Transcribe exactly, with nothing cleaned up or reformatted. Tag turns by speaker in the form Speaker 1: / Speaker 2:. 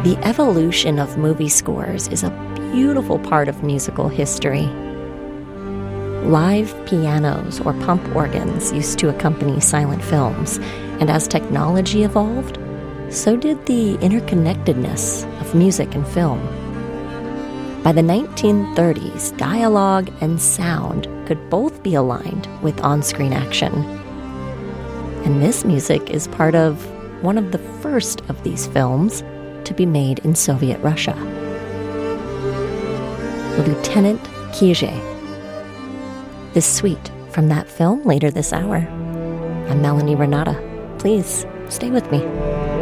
Speaker 1: The evolution of movie scores is a beautiful part of musical history. Live pianos or pump organs used to accompany silent films, and as technology evolved, so did the interconnectedness of music and film. By the nineteen thirties, dialogue and sound could both be aligned with on-screen action. And this music is part of one of the first of these films to be made in Soviet Russia. Lieutenant Kije. This suite from that film later this hour. I'm Melanie Renata. Please stay with me.